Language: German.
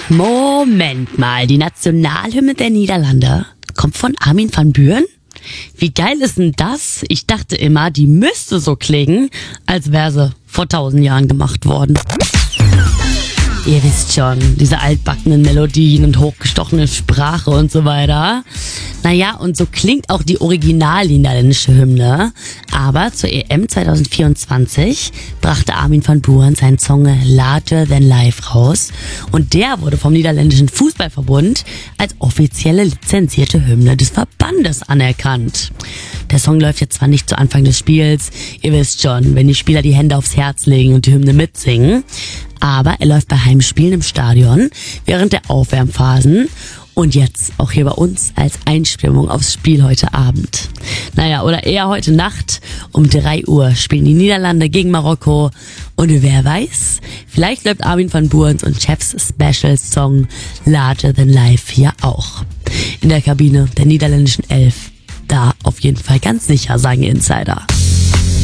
Moment mal, die Nationalhymne der Niederlande kommt von Armin van Buuren? Wie geil ist denn das? Ich dachte immer, die müsste so klingen, als wäre sie vor 1000 Jahren gemacht worden. Ihr wisst schon, diese altbackenen Melodien und hochgestochene Sprache und so weiter. Naja, und so klingt auch die original niederländische Hymne. Aber zur EM 2024 brachte Armin van Buuren seinen Song Larger Than Life raus. Und der wurde vom niederländischen Fußballverbund als offizielle lizenzierte Hymne des Verbandes anerkannt. Der Song läuft jetzt zwar nicht zu Anfang des Spiels, ihr wisst schon, wenn die Spieler die Hände aufs Herz legen und die Hymne mitsingen, aber er läuft bei Heimspielen im Stadion während der Aufwärmphasen und jetzt auch hier bei uns als Einstimmung aufs Spiel heute Abend. Naja, oder eher heute Nacht um 3 Uhr spielen die Niederlande gegen Marokko und wer weiß, vielleicht läuft Armin van Buurens und Chefs Special Song Larger Than Life ja auch. In der Kabine der niederländischen Elf. Da auf jeden Fall ganz sicher, sagen Insider.